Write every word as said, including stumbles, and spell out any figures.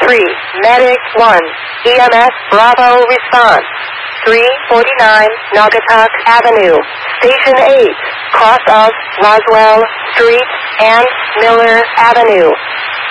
three, Medic one, E M S Bravo response. three forty-nine Naugatuck Avenue, Station eight, cross of Roswell Street and Miller Avenue.